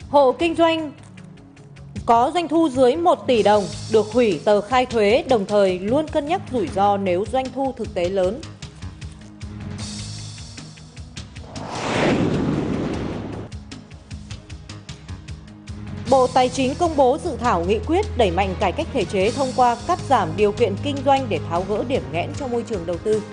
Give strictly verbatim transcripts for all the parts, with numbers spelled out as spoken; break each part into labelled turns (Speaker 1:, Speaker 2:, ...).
Speaker 1: Hộ kinh doanh có doanh thu dưới một tỷ đồng được hủy tờ khai thuế, đồng thời luôn cân nhắc rủi ro nếu doanh thu thực tế lớn. Bộ Tài chính công bố dự thảo nghị quyết đẩy mạnh cải cách thể chế thông qua cắt giảm điều kiện kinh doanh để tháo gỡ điểm nghẽn cho môi trường đầu tư.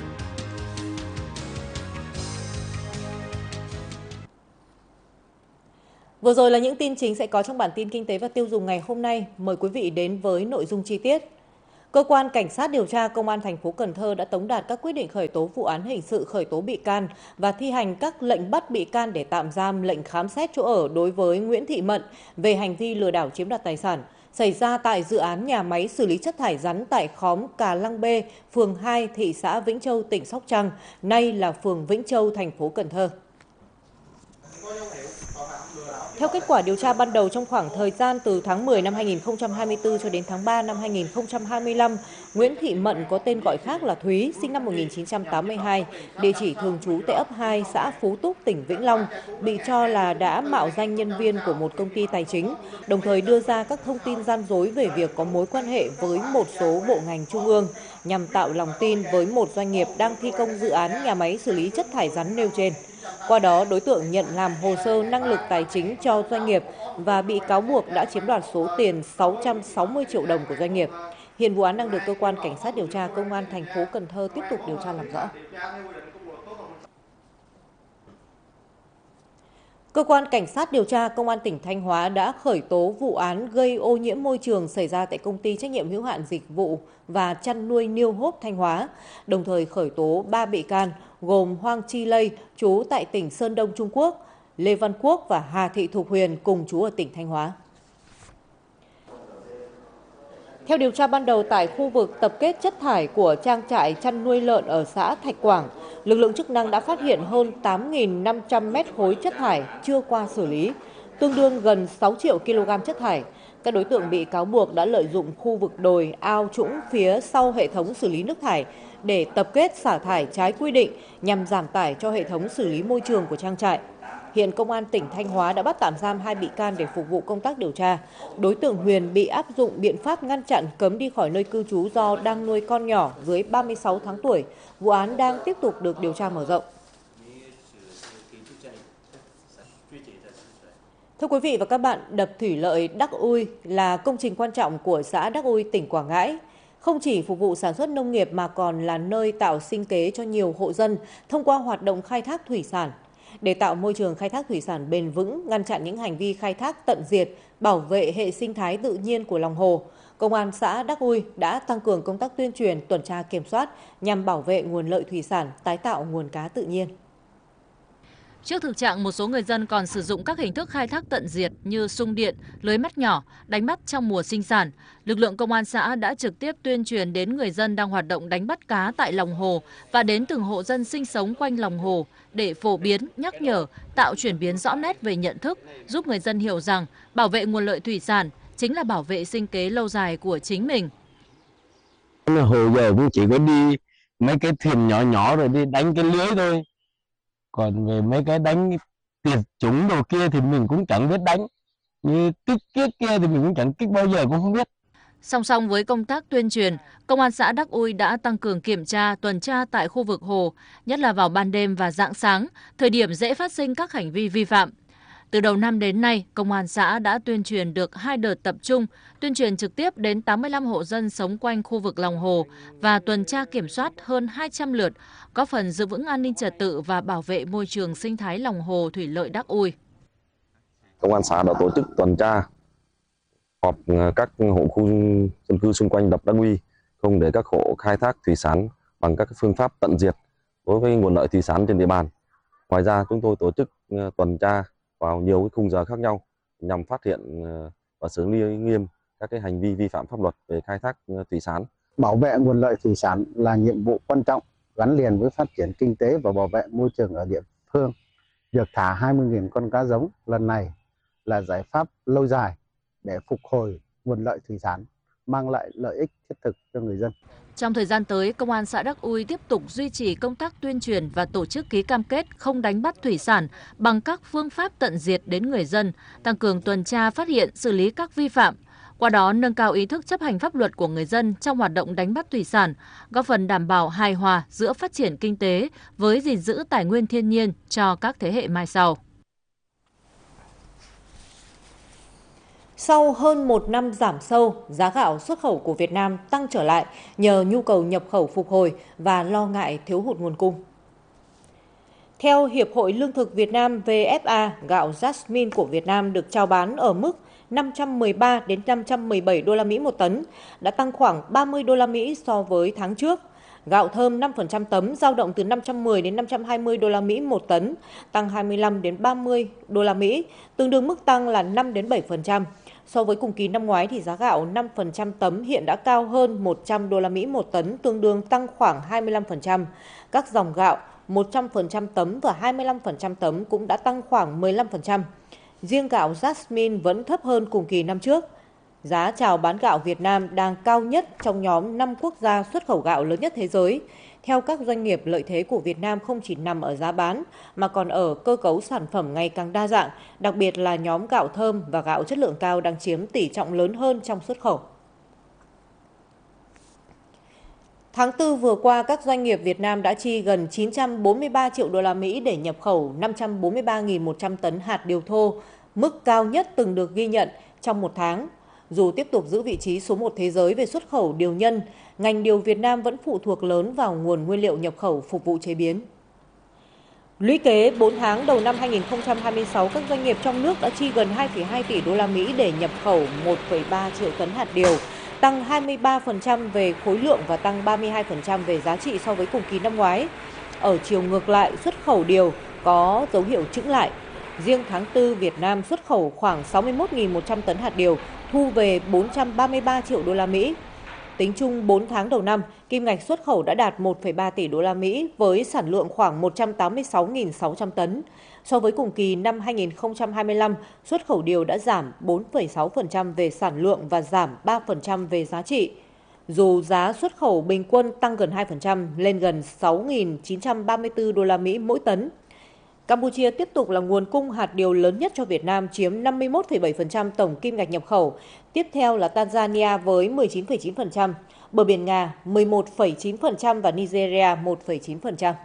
Speaker 1: Vừa rồi là những tin chính sẽ có trong bản tin kinh tế và tiêu dùng ngày hôm nay. Mời quý vị đến với nội dung chi tiết. Cơ quan Cảnh sát điều tra Công an thành phố Cần Thơ đã tống đạt các quyết định khởi tố vụ án hình sự, khởi tố bị can và thi hành các lệnh bắt bị can để tạm giam, lệnh khám xét chỗ ở đối với Nguyễn Thị Mận về hành vi lừa đảo chiếm đoạt tài sản xảy ra tại dự án nhà máy xử lý chất thải rắn tại khóm Cà Lăng B, phường hai, thị xã Vĩnh Châu, tỉnh Sóc Trăng, nay là phường Vĩnh Châu, thành phố Cần Thơ. Theo kết quả điều tra ban đầu, trong khoảng thời gian từ tháng mười năm hai nghìn không trăm hai mươi tư cho đến tháng ba năm hai nghìn không trăm hai mươi lăm, Nguyễn Thị Mận có tên gọi khác là Thúy, sinh năm một nghìn chín trăm tám mươi hai, địa chỉ thường trú tại ấp hai, xã Phú Túc, tỉnh Vĩnh Long, bị cho là đã mạo danh nhân viên của một công ty tài chính, đồng thời đưa ra các thông tin gian dối về việc có mối quan hệ với một số bộ ngành trung ương, nhằm tạo lòng tin với một doanh nghiệp đang thi công dự án nhà máy xử lý chất thải rắn nêu trên. Qua đó, đối tượng nhận làm hồ sơ năng lực tài chính cho doanh nghiệp và bị cáo buộc đã chiếm đoạt số tiền sáu trăm sáu mươi triệu đồng của doanh nghiệp. Hiện vụ án đang được cơ quan Cảnh sát điều tra Công an thành phố Cần Thơ tiếp tục điều tra làm rõ. Cơ quan Cảnh sát điều tra Công an tỉnh Thanh Hóa đã khởi tố vụ án gây ô nhiễm môi trường xảy ra tại công ty trách nhiệm hữu hạn dịch vụ và chăn nuôi New Hope Thanh Hóa, đồng thời khởi tố ba bị can gồm Hoang Chi Lây, trú tại tỉnh Sơn Đông, Trung Quốc, Lê Văn Quốc và Hà Thị Thục Huyền cùng trú ở tỉnh Thanh Hóa. Theo điều tra ban đầu, tại khu vực tập kết chất thải của trang trại chăn nuôi lợn ở xã Thạch Quảng, lực lượng chức năng đã phát hiện hơn tám nghìn năm trăm mét khối chất thải chưa qua xử lý, tương đương gần sáu triệu ki lô gam chất thải. Các đối tượng bị cáo buộc đã lợi dụng khu vực đồi, ao, trũng phía sau hệ thống xử lý nước thải để tập kết xả thải trái quy định nhằm giảm tải cho hệ thống xử lý môi trường của trang trại. Hiện Công an tỉnh Thanh Hóa đã bắt tạm giam hai bị can để phục vụ công tác điều tra. Đối tượng Huyền bị áp dụng biện pháp ngăn chặn cấm đi khỏi nơi cư trú do đang nuôi con nhỏ dưới ba mươi sáu tháng tuổi. Vụ án đang tiếp tục được điều tra mở rộng. Thưa quý vị và các bạn, đập thủy lợi Đắc Ui là công trình quan trọng của xã Đắc Ui, tỉnh Quảng Ngãi. Không chỉ phục vụ sản xuất nông nghiệp mà còn là nơi tạo sinh kế cho nhiều hộ dân thông qua hoạt động khai thác thủy sản. Để tạo môi trường khai thác thủy sản bền vững, ngăn chặn những hành vi khai thác tận diệt, bảo vệ hệ sinh thái tự nhiên của lòng hồ, Công an xã Đắc Ui đã tăng cường công tác tuyên truyền, tuần tra kiểm soát nhằm bảo vệ nguồn lợi thủy sản, tái tạo nguồn cá tự nhiên.
Speaker 2: Trước thực trạng một số người dân còn sử dụng các hình thức khai thác tận diệt như sung điện, lưới mắt nhỏ, đánh bắt trong mùa sinh sản, lực lượng công an xã đã trực tiếp tuyên truyền đến người dân đang hoạt động đánh bắt cá tại lòng hồ và đến từng hộ dân sinh sống quanh lòng hồ để phổ biến, nhắc nhở, tạo chuyển biến rõ nét về nhận thức, giúp người dân hiểu rằng bảo vệ nguồn lợi thủy sản chính là bảo vệ sinh kế lâu dài của chính mình.
Speaker 3: Hồ giờ cũng chỉ có đi mấy cái thuyền nhỏ nhỏ rồi đi đánh cái lưới thôi. Còn về mấy cái đánh tiệt chủng đồ kia thì mình cũng chẳng biết đánh. Như kích kiết kia thì mình cũng chẳng kích bao giờ cũng không biết.
Speaker 2: Song song với công tác tuyên truyền, Công an xã Đắc Ui đã tăng cường kiểm tra, tuần tra tại khu vực hồ, nhất là vào ban đêm và rạng sáng, thời điểm dễ phát sinh các hành vi vi phạm. Từ đầu năm đến nay, Công an xã đã tuyên truyền được hai đợt tập trung, tuyên truyền trực tiếp đến tám mươi lăm hộ dân sống quanh khu vực lòng hồ và tuần tra kiểm soát hơn hai trăm lượt, góp phần giữ vững an ninh trật tự và bảo vệ môi trường sinh thái lòng hồ thủy lợi Đắc Ui.
Speaker 4: Công an xã đã tổ chức tuần tra, họp các hộ khu dân cư xung quanh đập Đắc Ui, không để các hộ khai thác thủy sản bằng các phương pháp tận diệt đối với nguồn lợi thủy sản trên địa bàn. Ngoài ra, chúng tôi tổ chức tuần tra vào nhiều cái khung giờ khác nhau nhằm phát hiện và xử lý nghiêm các cái hành vi vi phạm pháp luật về khai thác thủy sản.
Speaker 5: Bảo vệ nguồn lợi thủy sản là nhiệm vụ quan trọng gắn liền với phát triển kinh tế và bảo vệ môi trường ở địa phương. Việc thả hai mươi nghìn con cá giống lần này là giải pháp lâu dài để phục hồi nguồn lợi thủy sản mang lại lợi ích thiết thực cho người dân.
Speaker 2: Trong thời gian tới, Công an xã Đắc Ui tiếp tục duy trì công tác tuyên truyền và tổ chức ký cam kết không đánh bắt thủy sản bằng các phương pháp tận diệt đến người dân, tăng cường tuần tra phát hiện, xử lý các vi phạm. Qua đó nâng cao ý thức chấp hành pháp luật của người dân trong hoạt động đánh bắt thủy sản, góp phần đảm bảo hài hòa giữa phát triển kinh tế với gìn giữ tài nguyên thiên nhiên cho các thế hệ mai sau.
Speaker 1: Sau hơn một năm giảm sâu, giá gạo xuất khẩu của Việt Nam tăng trở lại nhờ nhu cầu nhập khẩu phục hồi và lo ngại thiếu hụt nguồn cung. Theo Hiệp hội Lương thực Việt Nam vê ép a, gạo Jasmine của Việt Nam được chào bán ở mức năm trăm mười ba đến năm trăm mười bảy đô la Mỹ một tấn, đã tăng khoảng ba mươi đô la Mỹ so với tháng trước. Gạo thơm năm phần trăm tấm dao động từ năm trăm mười đến năm trăm hai mươi đô la Mỹ một tấn, tăng hai mươi lăm đến ba mươi đô la Mỹ, tương đương mức tăng là năm đến bảy phần trăm. So với cùng kỳ năm ngoái thì giá gạo năm phần trăm tấm hiện đã cao hơn một trăm đô la Mỹ một tấn, tương đương tăng khoảng hai mươi lăm phần trăm. Các dòng gạo một trăm phần trăm tấm và hai mươi lăm phần trăm tấm cũng đã tăng khoảng mười lăm phần trăm. Riêng gạo Jasmine vẫn thấp hơn cùng kỳ năm trước. Giá chào bán gạo Việt Nam đang cao nhất trong nhóm năm quốc gia xuất khẩu gạo lớn nhất thế giới. Theo các doanh nghiệp, lợi thế của Việt Nam không chỉ nằm ở giá bán mà còn ở cơ cấu sản phẩm ngày càng đa dạng, đặc biệt là nhóm gạo thơm và gạo chất lượng cao đang chiếm tỷ trọng lớn hơn trong xuất khẩu. Tháng tư vừa qua, các doanh nghiệp Việt Nam đã chi gần chín trăm bốn mươi ba triệu đô la Mỹ để nhập khẩu năm trăm bốn mươi ba nghìn một trăm tấn hạt điều thô, mức cao nhất từng được ghi nhận trong một tháng. Dù tiếp tục giữ vị trí số một thế giới về xuất khẩu điều nhân, ngành điều Việt Nam vẫn phụ thuộc lớn vào nguồn nguyên liệu nhập khẩu phục vụ chế biến. Lũy kế bốn tháng đầu năm hai nghìn không trăm hai mươi sáu, các doanh nghiệp trong nước đã chi gần hai phẩy hai tỷ đô la Mỹ để nhập khẩu một phẩy ba triệu tấn hạt điều, tăng hai mươi ba phần trăm về khối lượng và tăng ba mươi hai phần trăm về giá trị so với cùng kỳ năm ngoái. Ở chiều ngược lại, xuất khẩu điều có dấu hiệu chững lại. Riêng tháng tư, Việt Nam xuất khẩu khoảng sáu mươi mốt nghìn một trăm tấn hạt điều, thu về bốn trăm ba mươi ba triệu đô la Mỹ. Tính chung bốn tháng đầu năm, kim ngạch xuất khẩu đã đạt một phẩy ba tỷ đô la Mỹ với sản lượng khoảng một trăm tám mươi sáu nghìn sáu trăm tấn. So với cùng kỳ năm hai nghìn không trăm hai mươi lăm, xuất khẩu điều đã giảm bốn phẩy sáu phần trăm về sản lượng và giảm ba phần trăm về giá trị. Dù giá xuất khẩu bình quân tăng gần hai phần trăm lên gần sáu nghìn chín trăm ba mươi tư đô la Mỹ mỗi tấn. Campuchia tiếp tục là nguồn cung hạt điều lớn nhất cho Việt Nam, chiếm năm mươi mốt phẩy bảy phần trăm tổng kim ngạch nhập khẩu. Tiếp theo là Tanzania với mười chín phẩy chín phần trăm, bờ biển Nga mười một phẩy chín phần trăm và Nigeria một phẩy chín phần trăm.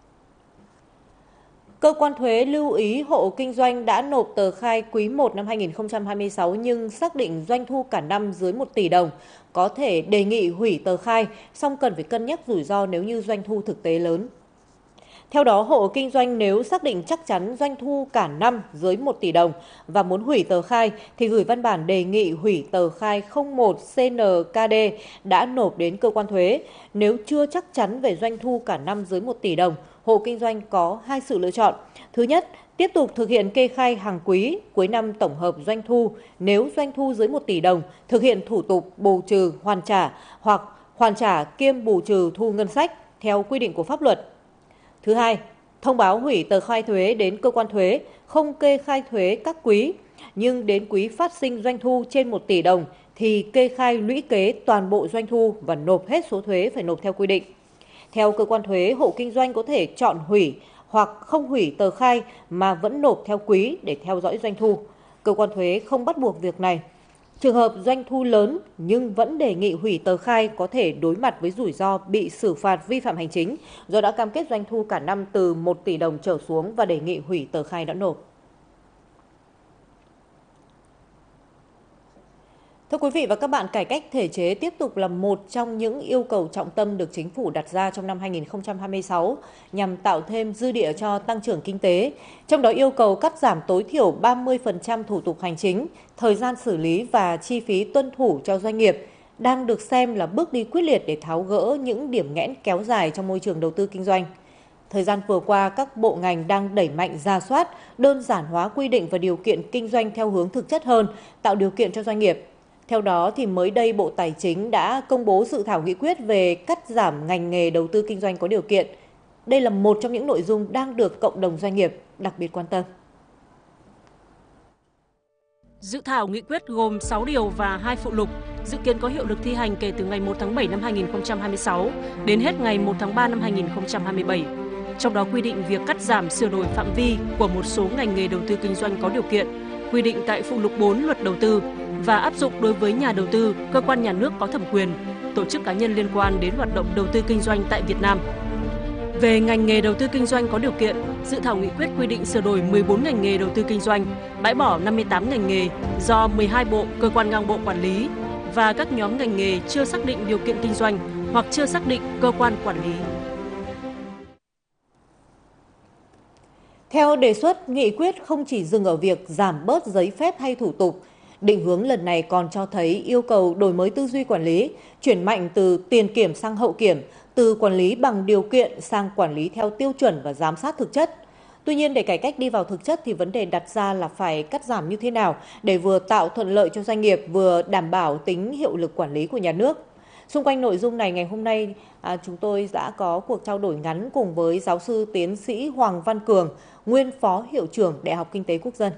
Speaker 1: Cơ quan thuế lưu ý hộ kinh doanh đã nộp tờ khai quý một năm hai nghìn không trăm hai mươi sáu nhưng xác định doanh thu cả năm dưới một tỷ đồng, có thể đề nghị hủy tờ khai, song cần phải cân nhắc rủi ro nếu như doanh thu thực tế lớn. Theo đó, hộ kinh doanh nếu xác định chắc chắn doanh thu cả năm dưới một tỷ đồng và muốn hủy tờ khai thì gửi văn bản đề nghị hủy tờ khai không một C N K D đã nộp đến cơ quan thuế. Nếu chưa chắc chắn về doanh thu cả năm dưới một tỷ đồng, hộ kinh doanh có hai sự lựa chọn. Thứ nhất, tiếp tục thực hiện kê khai hàng quý, cuối năm tổng hợp doanh thu. Nếu doanh thu dưới một tỷ đồng, thực hiện thủ tục bù trừ hoàn trả hoặc hoàn trả kiêm bù trừ thu ngân sách theo quy định của pháp luật. Thứ hai, thông báo hủy tờ khai thuế đến cơ quan thuế, không kê khai thuế các quý, nhưng đến quý phát sinh doanh thu trên một tỷ đồng thì kê khai lũy kế toàn bộ doanh thu và nộp hết số thuế phải nộp theo quy định. Theo cơ quan thuế, hộ kinh doanh có thể chọn hủy hoặc không hủy tờ khai mà vẫn nộp theo quý để theo dõi doanh thu. Cơ quan thuế không bắt buộc việc này. Trường hợp doanh thu lớn nhưng vẫn đề nghị hủy tờ khai có thể đối mặt với rủi ro bị xử phạt vi phạm hành chính do đã cam kết doanh thu cả năm từ một tỷ đồng trở xuống và đề nghị hủy tờ khai đã nộp. Thưa quý vị và các bạn, cải cách thể chế tiếp tục là một trong những yêu cầu trọng tâm được chính phủ đặt ra trong năm hai nghìn không trăm hai mươi sáu nhằm tạo thêm dư địa cho tăng trưởng kinh tế, trong đó yêu cầu cắt giảm tối thiểu ba mươi phần trăm thủ tục hành chính, thời gian xử lý và chi phí tuân thủ cho doanh nghiệp đang được xem là bước đi quyết liệt để tháo gỡ những điểm nghẽn kéo dài trong môi trường đầu tư kinh doanh. Thời gian vừa qua, các bộ ngành đang đẩy mạnh rà soát, đơn giản hóa quy định và điều kiện kinh doanh theo hướng thực chất hơn, tạo điều kiện cho doanh nghiệp. Theo đó, thì mới đây Bộ Tài chính đã công bố dự thảo nghị quyết về cắt giảm ngành nghề đầu tư kinh doanh có điều kiện. Đây là một trong những nội dung đang được cộng đồng doanh nghiệp đặc biệt quan tâm.
Speaker 6: Dự thảo nghị quyết gồm sáu điều và hai phụ lục, dự kiến có hiệu lực thi hành kể từ ngày một tháng bảy năm hai nghìn không trăm hai mươi sáu đến hết ngày một tháng ba năm hai nghìn không trăm hai mươi bảy. Trong đó quy định việc cắt giảm sửa đổi phạm vi của một số ngành nghề đầu tư kinh doanh có điều kiện, quy định tại phụ lục bốn Luật Đầu tư và áp dụng đối với nhà đầu tư, cơ quan nhà nước có thẩm quyền, tổ chức cá nhân liên quan đến hoạt động đầu tư kinh doanh tại Việt Nam. Về ngành nghề đầu tư kinh doanh có điều kiện, dự thảo nghị quyết quy định sửa đổi mười bốn ngành nghề đầu tư kinh doanh, bãi bỏ năm mươi tám ngành nghề do mười hai bộ, cơ quan ngang bộ quản lý và các nhóm ngành nghề chưa xác định điều kiện kinh doanh hoặc chưa xác định cơ quan quản lý.
Speaker 1: Theo đề xuất, nghị quyết không chỉ dừng ở việc giảm bớt giấy phép hay thủ tục. Định hướng lần này còn cho thấy yêu cầu đổi mới tư duy quản lý, chuyển mạnh từ tiền kiểm sang hậu kiểm, từ quản lý bằng điều kiện sang quản lý theo tiêu chuẩn và giám sát thực chất. Tuy nhiên, để cải cách đi vào thực chất thì vấn đề đặt ra là phải cắt giảm như thế nào để vừa tạo thuận lợi cho doanh nghiệp, vừa đảm bảo tính hiệu lực quản lý của nhà nước. Xung quanh nội dung này, ngày hôm nay à, chúng tôi đã có cuộc trao đổi ngắn cùng với giáo sư tiến sĩ Hoàng Văn Cường, nguyên Phó Hiệu trưởng Đại học Kinh tế Quốc dân.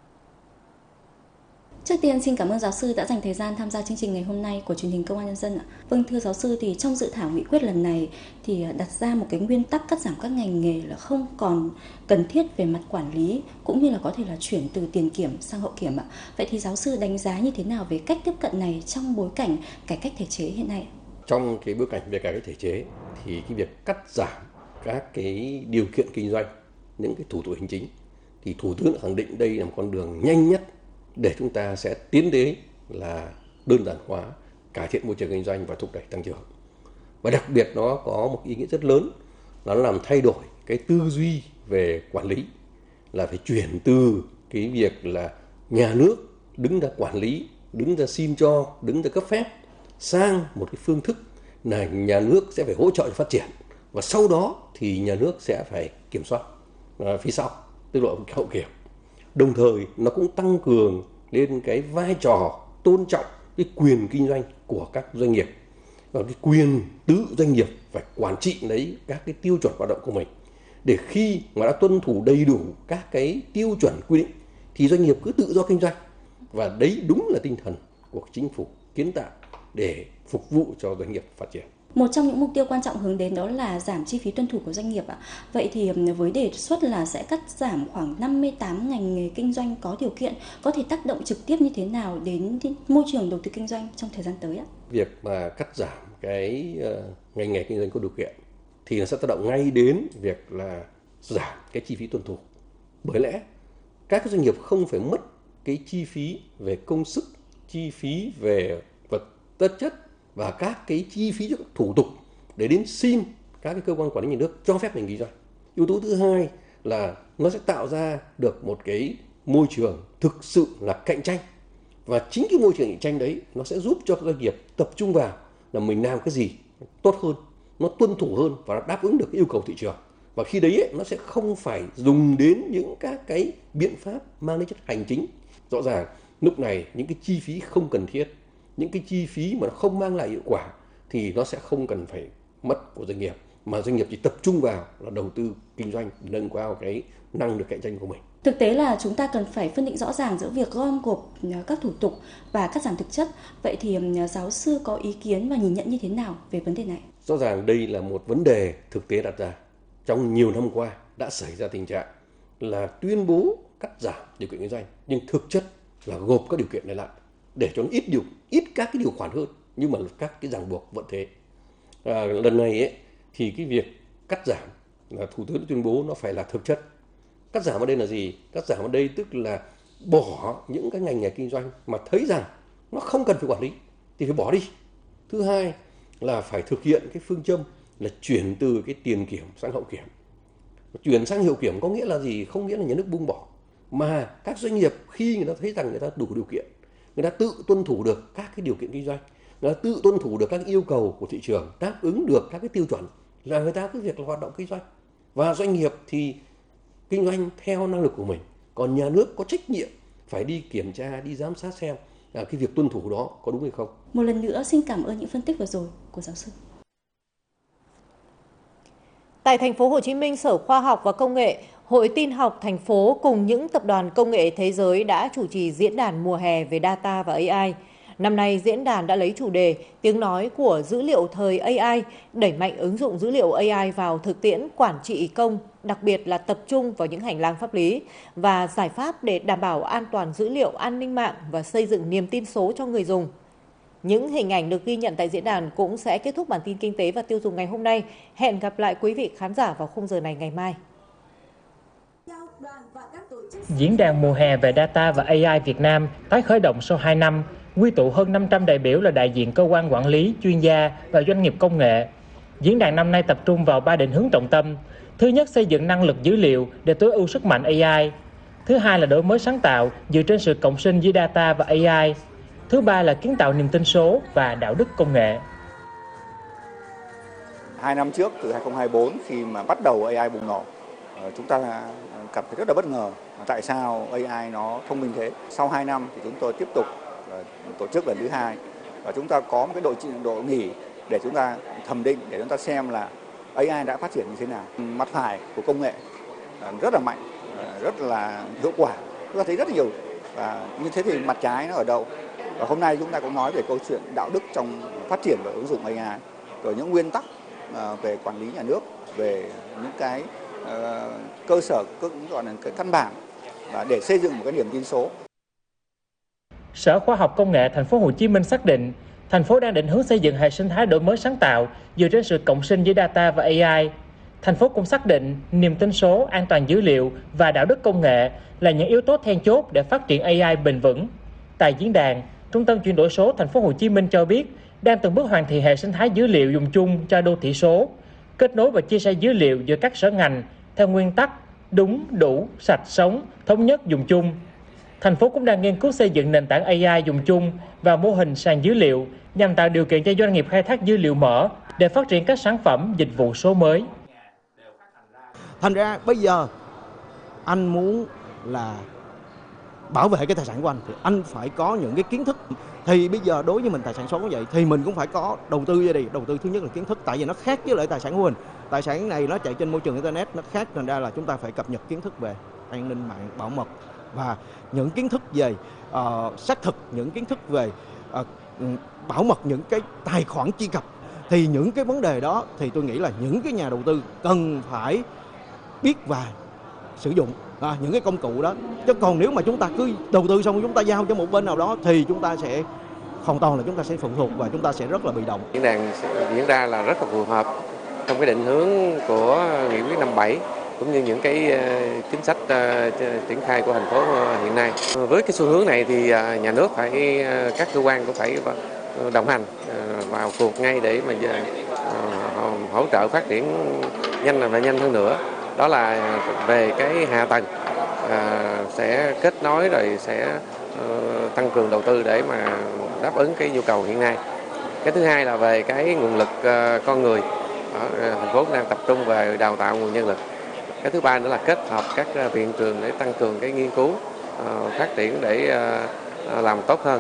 Speaker 7: Trước tiên xin cảm ơn giáo sư đã dành thời gian tham gia chương trình ngày hôm nay của truyền hình Công an Nhân dân ạ. Vâng, thưa giáo sư, thì trong dự thảo nghị quyết lần này thì đặt ra một cái nguyên tắc cắt giảm các ngành nghề là không còn cần thiết về mặt quản lý, cũng như là có thể là chuyển từ tiền kiểm sang hậu kiểm ạ. Vậy thì giáo sư đánh giá như thế nào về cách tiếp cận này trong bối cảnh cải cách thể chế hiện nay?
Speaker 8: Trong cái bối cảnh về cải cách thể chế thì cái việc cắt giảm các cái điều kiện kinh doanh, những cái thủ tục hành chính, thì Thủ tướng đã khẳng định đây là một con đường nhanh nhất để chúng ta sẽ tiến đến là đơn giản hóa, cải thiện môi trường kinh doanh và thúc đẩy tăng trưởng. Và đặc biệt nó có một ý nghĩa rất lớn là nó làm thay đổi cái tư duy về quản lý, là phải chuyển từ cái việc là nhà nước đứng ra quản lý, đứng ra xin cho, đứng ra cấp phép, sang một cái phương thức là nhà nước sẽ phải hỗ trợ cho phát triển, và sau đó thì nhà nước sẽ phải kiểm soát à, phía sau, tức là hậu kiểm. Đồng thời nó cũng tăng cường lên cái vai trò tôn trọng cái quyền kinh doanh của các doanh nghiệp và cái quyền tự doanh nghiệp phải quản trị lấy các cái tiêu chuẩn hoạt động của mình, để khi mà đã tuân thủ đầy đủ các cái tiêu chuẩn quy định thì doanh nghiệp cứ tự do kinh doanh. Và đấy đúng là tinh thần của chính phủ kiến tạo để phục vụ cho doanh nghiệp phát triển.
Speaker 7: Một trong những mục tiêu quan trọng hướng đến đó là giảm chi phí tuân thủ của doanh nghiệp ạ. Vậy thì với đề xuất là sẽ cắt giảm khoảng năm mươi tám ngành nghề kinh doanh có điều kiện, có thể tác động trực tiếp như thế nào đến môi trường đầu tư kinh doanh trong thời gian tới ạ?
Speaker 8: Việc mà cắt giảm cái uh, ngành nghề kinh doanh có điều kiện thì nó sẽ tác động ngay đến việc là giảm cái chi phí tuân thủ. Bởi lẽ các doanh nghiệp không phải mất cái chi phí về công sức, chi phí về vật chất và các cái chi phí cho các thủ tục để đến xin các cái cơ quan quản lý nhà nước cho phép mình kinh doanh. Yếu tố thứ hai là nó sẽ tạo ra được một cái môi trường thực sự là cạnh tranh, và chính cái môi trường cạnh tranh đấy nó sẽ giúp cho các doanh nghiệp tập trung vào là mình làm cái gì tốt hơn, nó tuân thủ hơn và đáp ứng được cái yêu cầu thị trường. Và khi đấy ấy, nó sẽ không phải dùng đến những các cái biện pháp mang tính chất hành chính. Rõ ràng lúc này những cái chi phí không cần thiết, những cái chi phí mà nó không mang lại hiệu quả thì nó sẽ không cần phải mất của doanh nghiệp, mà doanh nghiệp chỉ tập trung vào là đầu tư kinh doanh, nâng cao cái năng lực cạnh tranh của mình.
Speaker 7: Thực tế là chúng ta cần phải phân định rõ ràng giữa việc gom gộp các thủ tục và cắt giảm thực chất. Vậy thì giáo sư có ý kiến và nhìn nhận như thế nào về vấn đề này?
Speaker 8: Rõ ràng đây là một vấn đề thực tế đặt ra. Trong nhiều năm qua đã xảy ra tình trạng là tuyên bố cắt giảm điều kiện kinh doanh, nhưng thực chất là gộp các điều kiện này lại để cho nó ít điều ít các cái điều khoản hơn, nhưng mà các cái ràng buộc vẫn thế. À, lần này ấy, thì cái việc cắt giảm là Thủ tướng đã tuyên bố nó phải là thực chất. Cắt giảm ở đây là gì? Cắt giảm ở đây tức là bỏ những cái ngành nghề kinh doanh mà thấy rằng nó không cần phải quản lý thì phải bỏ đi. Thứ hai là phải thực hiện cái phương châm là chuyển từ cái tiền kiểm sang hậu kiểm. Chuyển sang hậu kiểm có nghĩa là gì? Không nghĩa là nhà nước buông bỏ, mà các doanh nghiệp khi người ta thấy rằng người ta đủ điều kiện, người ta tự tuân thủ được các cái điều kiện kinh doanh, người ta tự tuân thủ được các yêu cầu của thị trường, đáp ứng được các cái tiêu chuẩn, là người ta cứ việc là hoạt động kinh doanh. Và doanh nghiệp thì kinh doanh theo năng lực của mình, còn nhà nước có trách nhiệm phải đi kiểm tra, đi giám sát xem là cái việc tuân thủ đó có đúng hay không.
Speaker 7: Một lần nữa xin cảm ơn những phân tích vừa rồi của giáo sư.
Speaker 1: Tại thành phố Hồ Chí Minh, Sở Khoa học và Công nghệ Hội Tin học thành phố cùng những tập đoàn công nghệ thế giới đã chủ trì diễn đàn mùa hè về data và a i. Năm nay, diễn đàn đã lấy chủ đề tiếng nói của dữ liệu thời a i, đẩy mạnh ứng dụng dữ liệu a i vào thực tiễn quản trị công, đặc biệt là tập trung vào những hành lang pháp lý và giải pháp để đảm bảo an toàn dữ liệu, an ninh mạng và xây dựng niềm tin số cho người dùng. Những hình ảnh được ghi nhận tại diễn đàn cũng sẽ kết thúc bản tin kinh tế và tiêu dùng ngày hôm nay. Hẹn gặp lại quý vị khán giả vào khung giờ này ngày mai.
Speaker 9: Diễn đàn mùa hè về data và a i Việt Nam tái khởi động sau hai năm, quy tụ hơn năm trăm đại biểu là đại diện cơ quan quản lý, chuyên gia và doanh nghiệp công nghệ. Diễn đàn năm nay tập trung vào ba định hướng trọng tâm. Thứ nhất, xây dựng năng lực dữ liệu để tối ưu sức mạnh a i. Thứ hai là đổi mới sáng tạo dựa trên sự cộng sinh giữa data và a i. Thứ ba là kiến tạo niềm tin số và đạo đức công nghệ.
Speaker 10: Hai năm trước, từ hai không hai tư, khi mà bắt đầu a i bùng nổ, chúng ta cảm thấy rất là bất ngờ. Tại sao a i nó thông minh thế? Sau hai năm thì chúng tôi tiếp tục tổ chức lần thứ hai và chúng ta có một cái đội đội nghỉ để chúng ta thẩm định, để chúng ta xem là a i đã phát triển như thế nào. Mặt phải của công nghệ rất là mạnh, rất là hiệu quả, chúng ta thấy rất nhiều. Và như thế thì mặt trái nó ở đâu? Và hôm nay chúng ta cũng nói về câu chuyện đạo đức trong phát triển và ứng dụng a i, rồi những nguyên tắc về quản lý nhà nước, về những cái uh, cơ sở, gọi là cái căn bản và để xây dựng một cái niềm tin số.
Speaker 9: Sở Khoa học Công nghệ Thành phố Hồ Chí Minh xác định, thành phố đang định hướng xây dựng hệ sinh thái đổi mới sáng tạo dựa trên sự cộng sinh giữa data và a i. Thành phố cũng xác định niềm tin số, an toàn dữ liệu và đạo đức công nghệ là những yếu tố then chốt để phát triển a i bền vững. Tại diễn đàn, Trung tâm chuyển đổi số Thành phố Hồ Chí Minh cho biết đang từng bước hoàn thiện hệ sinh thái dữ liệu dùng chung cho đô thị số, kết nối và chia sẻ dữ liệu giữa các sở ngành theo nguyên tắc đúng, đủ, sạch, sống, thống nhất, dùng chung. Thành phố cũng đang nghiên cứu xây dựng nền tảng a i dùng chung và mô hình sàn dữ liệu nhằm tạo điều kiện cho doanh nghiệp khai thác dữ liệu mở để phát triển các sản phẩm, dịch vụ số mới.
Speaker 11: Thành ra bây giờ anh muốn là bảo vệ cái tài sản của anh thì anh phải có những cái kiến thức. Thì bây giờ đối với mình tài sản số như vậy thì mình cũng phải có đầu tư về đi. Đầu tư thứ nhất là kiến thức, tại vì nó khác với lại tài sản của mình. Tài sản này nó chạy trên môi trường internet, nó khác, nên ra là chúng ta phải cập nhật kiến thức về an ninh mạng, bảo mật và những kiến thức về uh, xác thực, những kiến thức về uh, bảo mật những cái tài khoản truy cập. Thì những cái vấn đề đó thì tôi nghĩ là những cái nhà đầu tư cần phải biết và sử dụng à, những cái công cụ đó. Chứ còn nếu mà chúng ta cứ đầu tư xong chúng ta giao cho một bên nào đó thì chúng ta sẽ hoàn toàn là chúng ta sẽ phụ thuộc và chúng ta sẽ rất là bị động.
Speaker 12: Diễn đàn diễn ra là rất là phù hợp trong cái định hướng của nghị quyết năm bảy cũng như những cái chính sách triển khai của thành phố hiện nay. Với cái xu hướng này thì nhà nước phải, các cơ quan cũng phải đồng hành vào cuộc ngay để mà hỗ trợ phát triển nhanh và nhanh hơn nữa. Đó là về cái hạ tầng, à, sẽ kết nối rồi sẽ uh, tăng cường đầu tư để mà đáp ứng cái nhu cầu hiện nay. Cái thứ hai là về cái nguồn lực uh, con người. Đó, thành phố đang tập trung về đào tạo nguồn nhân lực. Cái thứ ba nữa là kết hợp các uh, viện trường để tăng cường cái nghiên cứu, uh, phát triển để uh, làm tốt hơn.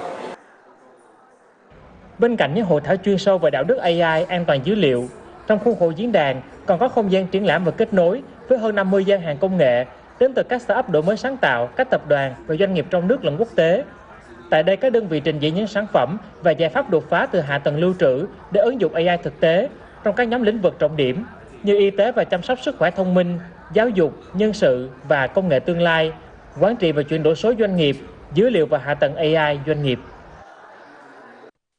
Speaker 9: Bên cạnh những hội thảo chuyên sâu về đạo đức a i, an toàn dữ liệu, trong khuôn khổ diễn đàn còn có không gian triển lãm và kết nối với hơn năm mươi gian hàng công nghệ đến từ các startup đổi mới sáng tạo, các tập đoàn và doanh nghiệp trong nước lẫn quốc tế. Tại đây, các đơn vị trình diễn những sản phẩm và giải pháp đột phá từ hạ tầng lưu trữ để ứng dụng a i thực tế trong các nhóm lĩnh vực trọng điểm như y tế và chăm sóc sức khỏe thông minh, giáo dục, nhân sự và công nghệ tương lai, quản trị và chuyển đổi số doanh nghiệp, dữ liệu và hạ tầng a i doanh nghiệp.